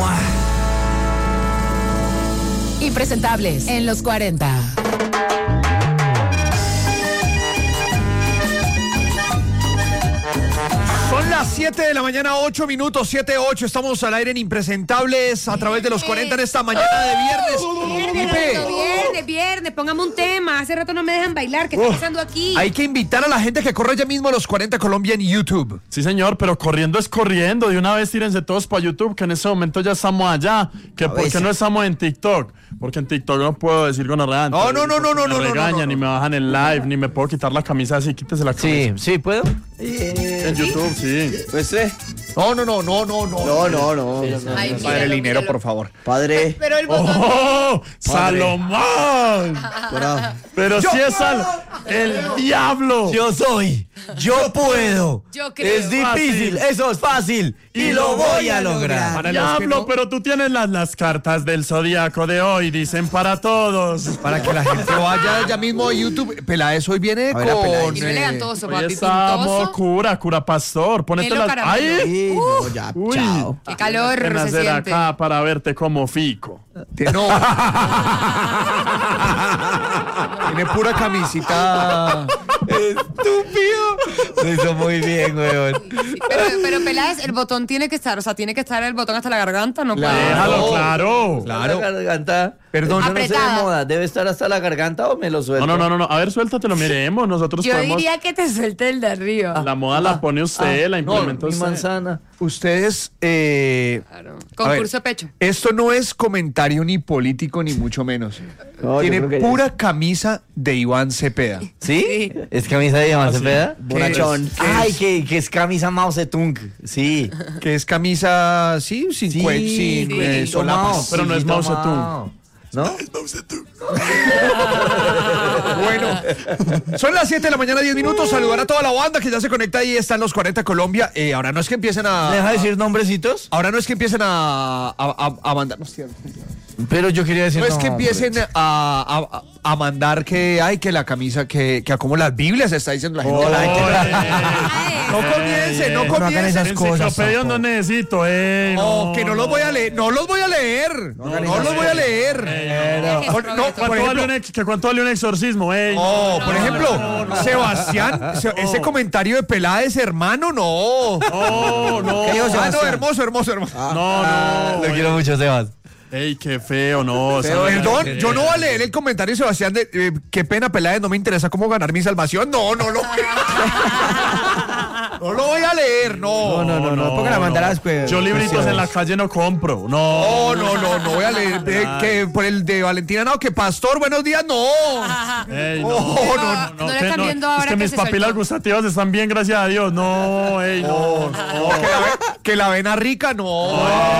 Impresentables en los 40. Son las 7 de la mañana, 8 minutos, 7:08. Estamos al aire en Impresentables a través de los 40 en esta mañana de viernes. Viernes, póngame un tema. Hace rato no me dejan bailar. ¿Qué está pasando aquí? Hay que invitar a la gente que corra ya mismo a los 40 Colombia en YouTube. Sí, señor, pero corriendo es corriendo. De una vez tírense todos para YouTube, que en ese momento ya estamos allá. Que ¿por qué no estamos en TikTok? Porque en TikTok no puedo decir gonorrea. No. Me regañan, ni me bajan el live, ni me puedo quitar la camisa así. Quítese la camisa. Sí, ¿puedo? En YouTube, sí. Pues No. No. Ay, Padre míralo, Linero, míralo. por favor. Padre. Pero el botón... ¡Oh! ¡Salomón! Bravo. Pero si es el diablo. Yo soy. Yo puedo. Yo creo. Es difícil. Eso es fácil. Y lo voy a lograr. Para los que Diablo, no- pero tú tienes las cartas del zodiaco de hoy, dicen para todos. Para que la gente vaya ya mismo a YouTube. Peláez hoy viene A ver, a con... Peláez. Vino elegantoso, Hoy papi, estamos pintoso. cura pastor. Ponete Melo las... caramelo. ¡Ay! Sí, no, ya, Uy. chao. Qué calor Ven a se hacer siente. acá para verte como fico. No. Tiene pura camisita. Estúpido. Lo hizo muy bien, weón. Sí, pero Peláez, el botón tiene que estar, o sea, tiene que estar el botón hasta la garganta, no puede. Déjalo, claro. Claro. La garganta. Perdón. Yo no sé Apretada. de moda. ¿Debe estar hasta la garganta o me lo suelto? No. A ver, suéltatelo, miremos. Nosotros Yo podemos... diría que te suelte el de arriba. La moda la pone usted, la implementa Mi usted. manzana. Ustedes... Claro. Concurso de pecho. Esto no es comentario ni político ni mucho menos. No, yo Tiene creo que pura camisa de Iván Cepeda. ¿Sí? Sí. ¿Es camisa de Iván sí. Cepeda? Bonachón. Ay, que es camisa Mao Zedong. Sí. Que es camisa, sí, sin Sí, sin sí. solapas. Pero no es Mao tomado. Zedong. ¿No? Bueno, son las 7 de la mañana, 10 minutos. Saludar a toda la banda que ya se conecta ahí. Están los 40 Colombia. Ahora no es que empiecen ¿Me deja a... decir nombrecitos? Ahora no es que empiecen a mandar... Hostia, Pero yo quería decir no es que nombres. empiecen a mandar que hay que la camisa, que a como las Biblias está diciendo la gente. No comiencen, no No hagan comiencen. esas cosas. Enciclopedias no necesito, No, que no los voy a leer. No los voy a leer. No los voy a leer. Por ejemplo, ¿Cuánto vale un exorcismo, por ejemplo, Sebastián, ese comentario de Peláez, hermano, no. No. ¿Qué dijo Sebastián? Hermoso. No. Lo quiero mucho, Sebas. Ey, qué feo, no. Perdón, yo no voy a leer el comentario de Sebastián de qué pena, Peláez, no me interesa cómo ganar mi salvación. No lo voy a leer, no. No, porque la mandarás, pues. Yo libritos en la calle no compro. No voy a leer que por el de Valentina, no, que pastor, buenos días, no. Ey, No le están viendo ahora es que que mis se papilas soltó. gustativas están bien, gracias a Dios. No, ey, no. Que la avena rica, no.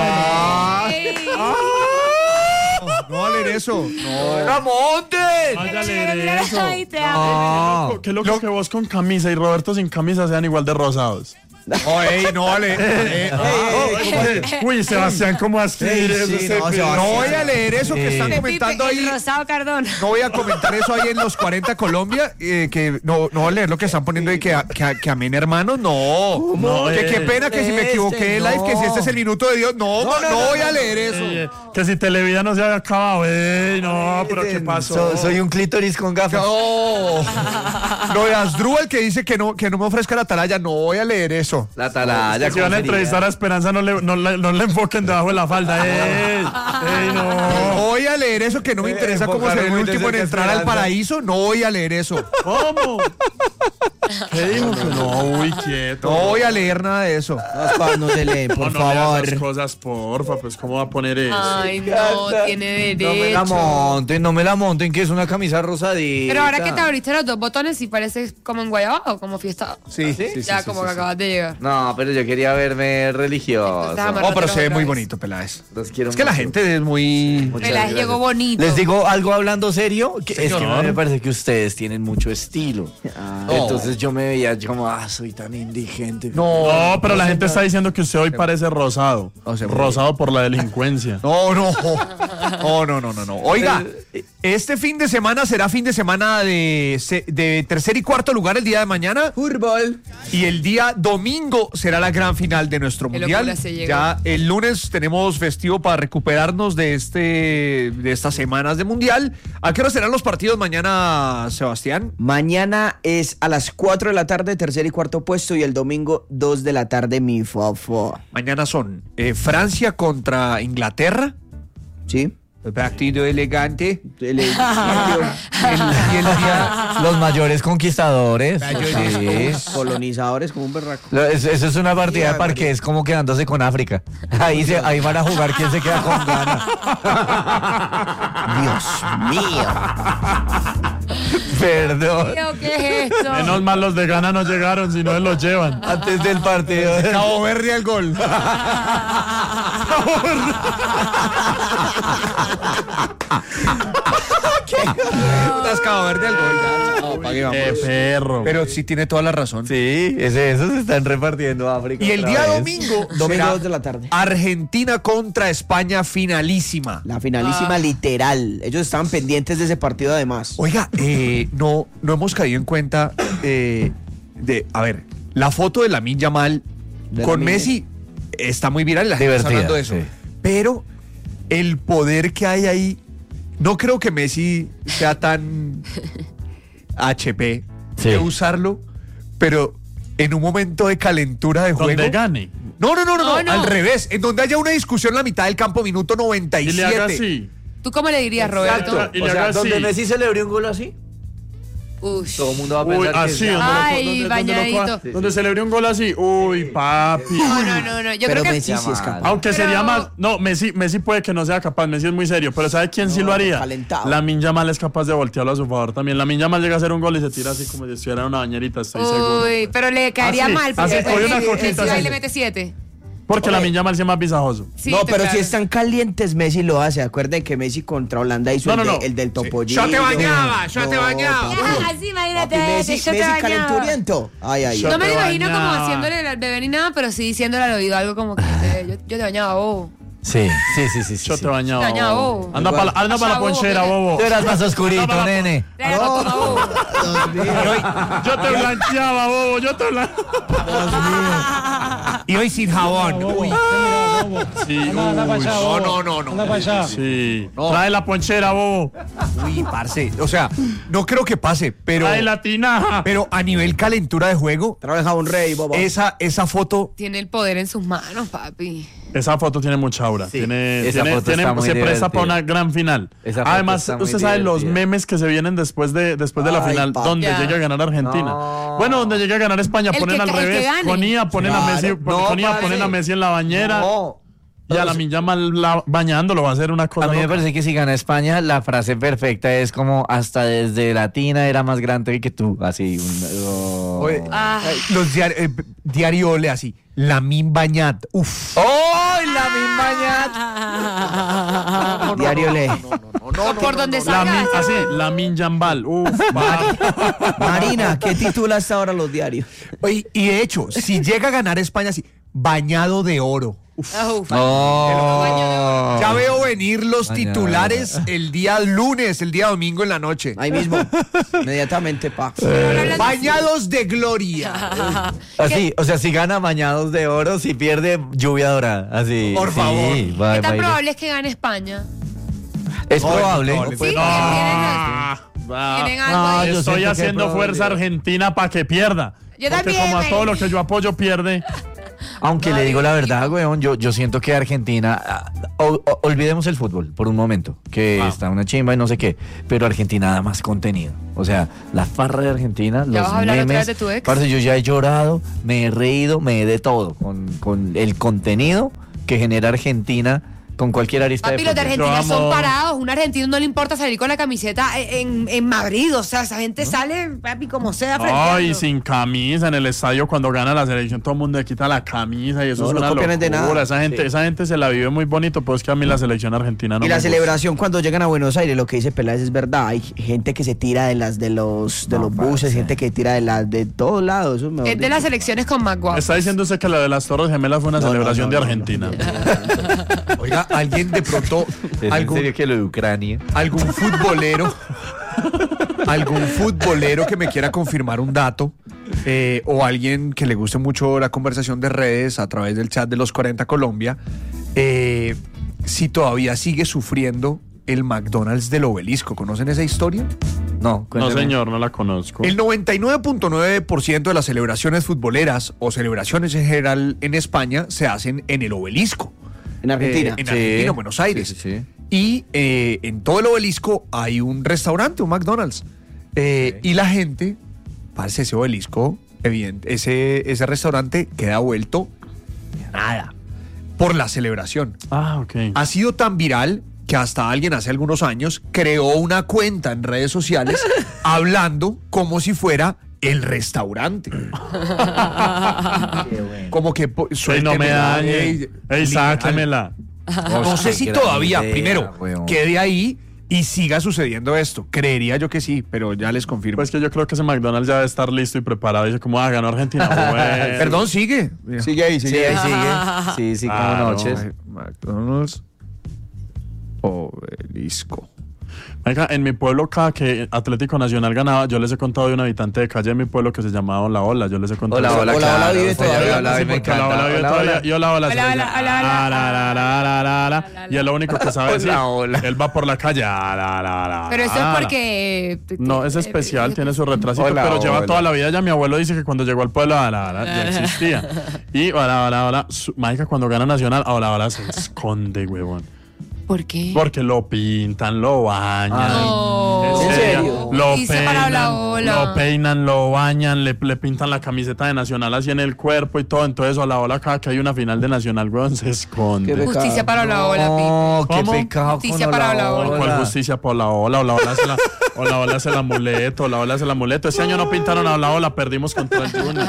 No va a leer eso. No. ¡Ramonte! Vaya a leer eso. Ay, te amo. Qué loco que vos con camisa y Roberto sin camisa sean igual de rosados. No va a leer. Uy, Sebastián, ¿cómo así? No voy a leer eso que están comentando Pipe, ahí. el rosado Cardona. No voy a comentar eso ahí en los 40 Colombia, que no voy a leer lo que están poniendo ahí, que amén, hermanos, no. No, Que qué pena que si me equivoqué de live, que si este es el minuto de Dios, no voy a leer eso. Que si Televida no se había acabado. Ey, no, pero ¿qué pasó? Soy un clítoris con gafas. No. Lo de Asdrúbal que dice que no me ofrezca la atalaya, no voy a leer eso. La atalaya. Si van a entrevistar a Esperanza, no le enfoquen debajo de la falda. Ey, No no. voy a leer eso, que no me interesa cómo enfocaron ser el muy de último en cerca entrar al Esperanza. paraíso, no voy a leer eso. ¿Cómo? ¿Qué dijo? No, uy, quieto. No voy a leer nada de eso. No se leen, por No lea favor. esas cosas, porfa, pues ¿cómo va a poner eso? Ay, no, tiene derecho. No me la monten, que es una camisa rosadita. Pero ahora que te abriste los dos botones, sí parece como en Guayabao, como fiesta. Sí. Ya, como que acabas de llegar. No, pero yo quería verme religioso. Estaba Pero se ve otra muy vez. bonito, Peláez. Los quiero Es que la mucho. gente es muy... Muchas Peláez gracias. llegó bonito. Les digo algo hablando serio, que es que Señor. me parece que ustedes tienen mucho estilo. Entonces yo me veía como, soy tan indigente. No, pero la gente está diciendo que usted hoy parece rosado. O sea, Rosado por la delincuencia. No. No. Oiga, este fin de semana será fin de semana de tercer y cuarto lugar el día de mañana. Fútbol. Y el día domingo será la gran final de nuestro mundial. Ya el lunes tenemos festivo para recuperarnos de estas semanas de mundial. ¿A qué hora serán los partidos mañana, Sebastián? Mañana es a las 4 de la tarde, tercer y cuarto puesto, y el domingo 2 de la tarde, mi fofo. Mañana son Francia contra Inglaterra. Sí. Partido elegante. Y el día, los mayores conquistadores. Sí. Colonizadores como un berraco. Eso es una partida de parqués como quedándose con África. Ahí van a jugar quién se queda con Ghana. Dios mío. Perdón. ¿Qué es esto? Menos mal los de Ghana no llegaron, sino los llevan. Antes del partido. Cabo Verde al gol. Cabo Verde al gol. Qué perro. Pero sí tiene toda la razón. Sí, esos se están repartiendo África. Y el día domingo, Domingo será 2 de la tarde. Argentina contra España, finalísima. La finalísima literal. Ellos estaban pendientes de ese partido además. Oiga, no hemos caído en cuenta a ver, la foto de Lamine Yamal con Messi está muy viral, la gente está hablando de eso. Sí. Pero el poder que hay ahí, no creo que Messi sea tan HP de usarlo, pero en un momento de calentura de juego. Donde gane. No, al revés, en donde haya una discusión en la mitad del campo, minuto 97. Y le haga así. ¿Tú cómo le dirías, Roberto? Y le haga así. Donde Messi celebró un gol así. Uy. Todo el mundo va a pensar así, que Ay, bañadito. donde celebró un gol así. Uy, papi. No. Yo Pero creo que Messi sí es capaz. Aunque Pero- sería más. No, Messi puede que no sea capaz. Messi es muy serio. Pero ¿sabe quién sí lo haría? calentado. Lamine Yamal es capaz de voltearlo a su favor también. Lamine Yamal llega a hacer un gol y se tira así como si estuviera en una bañerita, estoy seguro. Uy, pero le caería Así, mal. así, coge una Messi coquita va y así. le mete 7. Porque Lamine Yamal sí es más visajoso. Sí, No, te pero claro. si están calientes, Messi lo hace. Acuerden que Messi contra Holanda hizo No. el del topollillo. Yo te bañaba. Así, imagínate. Messi yo te bañaba. calenturiento. Ay. No me lo te imagino como bañaba. haciéndole al bebé ni nada, pero sí diciéndole al oído algo como que yo te bañaba, bobo. Sí. Yo te bañaba. Te bañaba, bobo. bobo. Anda para la Bobo, ponchera, ¿qué? bobo. Tú eras más oscurito, nene. Trae la toma, bobo. Yo te blanqueaba, bobo. Yo te blanqueaba. Y hoy sin jabón. Uy. Sí, No. sí. Trae la ponchera, bobo. Uy, parce. O sea, no creo que pase, pero Trae la tinaja. pero a nivel calentura de juego, Trabaja un rey, bobo. esa foto Tiene el poder en sus manos, papi. Esa foto tiene mucha aura. Esa foto está muy se presta divertida. para una gran final. Esa foto Además, está muy usted sabe los divertida. memes que se vienen después de la Ay, final, papi. donde Ya. llegue a ganar Argentina. No. Bueno, donde llegue a ganar España, El ponen que al ca- el que revés. gane. Con IA ponen a Messi, con IA parce. ponen a Messi en la bañera. No. Y a Lamine Yamal bañándolo va a ser una cosa. A mí me loca. parece que si gana España, la frase perfecta es como hasta desde Latina era más grande que tú. Así. Oye, Ah. los diario Ole así, Lamine Bañat. Uf. ¡Oh! Lamine Bañat. Diario Le. Por donde salga. Lamine, así, Lamine Yamal. Uf, Marina, ¿qué titula hasta ahora los diarios? Oye, y de hecho, si llega a ganar España así, bañado de oro. Uf. Oh. Ya veo venir los Bañado. titulares el día lunes, el día domingo en la noche. Ahí mismo. Inmediatamente, pa. Bañados de gloria. Así, o sea, si gana bañados de oro, si pierde lluvia dorada. Así. Por favor. ¿Qué tan probable es que gane España? Es probable. no, Sí, pues, tienen algo ahí. yo Estoy siento que hay haciendo fuerza probabilidad. Argentina para que pierda. Yo Porque también, como a güey. todo lo que yo apoyo pierde. Aunque le digo la verdad, weón, yo siento que Argentina, olvidemos el fútbol por un momento, que está una chimba y no sé qué, pero Argentina da más contenido. O sea, la farra de Argentina, ¿Ya los vas a hablar otra memes. vez de tu ex? Parce, yo ya he llorado, me he reído, me he de todo con el contenido que genera Argentina con cualquier arista Papi, los de fútbol. Argentina Yo son amo- parados. Un argentino no le importa salir con la camiseta en Madrid. O sea, esa gente sale, papi, como sea. Ay, frenteando. sin camisa en el estadio cuando gana la selección, todo el mundo le quita la camisa y eso No, es no una copian de locura. nada. Esa gente se la vive muy bonito, pero es que a mí la selección argentina no Y me la gusta. celebración cuando llegan a Buenos Aires, lo que dice Peláez es verdad. Hay gente que se tira de los buses, gente que tira de todos lados. Eso mejor Es de dicho. las elecciones con más guapos. Está diciendo usted que la de las Torres Gemelas fue una celebración de Argentina. Oiga, alguien de pronto... ¿En serio que lo de Ucrania? Algún futbolero que me quiera confirmar un dato, o alguien que le guste mucho la conversación de redes a través del chat de los 40 Colombia, si todavía sigue sufriendo el McDonald's del Obelisco. ¿Conocen esa historia? No, no señor, no la conozco. El 99.9% de las celebraciones futboleras o celebraciones en general en España se hacen en el Obelisco. En Argentina. En Argentina, Buenos Aires. Sí. Y en todo el Obelisco hay un restaurante, un McDonald's. Y la gente, parce, ese Obelisco, ese restaurante queda vuelto nada por la celebración. Ok. Ha sido tan viral que hasta alguien hace algunos años creó una cuenta en redes sociales hablando como si fuera el restaurante. Como que no me dañe. Sáquemela. No sé si todavía, primero, quede ahí y siga sucediendo esto. Creería yo que sí, pero ya les confirmo. Pues que yo creo que ese McDonald's ya debe estar listo y preparado. Dice como, ganó Argentina. Bueno. Perdón, sigue. Sigue ahí. Sí, como noches. McDonald's Obelisco. Oiga, en mi pueblo, cada que Atlético Nacional ganaba, yo les he contado de un habitante de calle en mi pueblo que se llamaba Hola. Yo les he contado. Hola vive todavía. Y es lo único que sabe decir. Él va por la calle. Pero eso es porque... No, es especial, tiene su retrasito, pero lleva toda la vida. Ya mi abuelo dice que cuando llegó al pueblo, ya existía. Y mágica, cuando gana Nacional, se esconde, huevón. ¿Por qué? Porque lo pintan, lo bañan. ¿En serio? Lo peinan, lo bañan, le pintan la camiseta de Nacional así en el cuerpo y todo. Entonces, Hola, cada que hay una final de Nacional, weón, se esconde. Justicia para Hola, No, qué pecado. Justicia para Hola. ¿Cuál justicia para Hola? Hola es el amuleto. Ese año no pintaron a Hola, perdimos contra el Junior.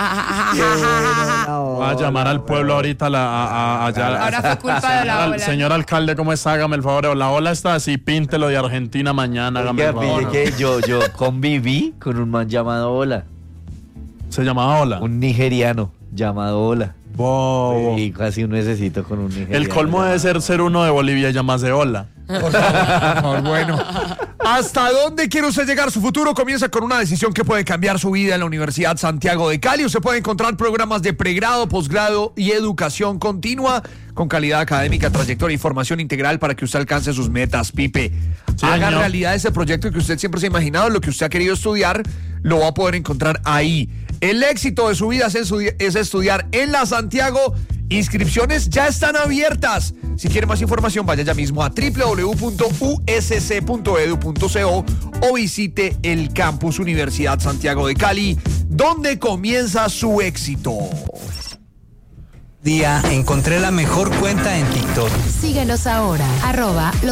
Va a llamar al pueblo ahorita allá. Ahora fue culpa de Hola. Señor alcalde, ¿cómo está? Hágame el favor. Hola está así, píntelo de Argentina mañana. Hágame el favor. Que yo conviví con un man llamado Hola. ¿Se llamaba Hola? Un nigeriano llamado Hola. Bobo. Y casi un necesito con un nigeriano. El colmo debe ser uno de Bolivia y llamarse Hola. Por favor, bueno. ¿Hasta dónde quiere usted llegar? Su futuro comienza con una decisión que puede cambiar su vida en la Universidad Santiago de Cali. Usted puede encontrar programas de pregrado, posgrado y educación continua con calidad académica, trayectoria y formación integral para que usted alcance sus metas, Pipe. Haga realidad ese proyecto que usted siempre se ha imaginado, lo que usted ha querido estudiar, lo va a poder encontrar ahí. El éxito de su vida es estudiar en la Santiago. Inscripciones ya están abiertas. Si quiere más información, vaya ya mismo a www.usc.edu.co o visite el campus Universidad Santiago de Cali, donde comienza su éxito. Encontré la mejor cuenta en TikTok. Síguenos ahora,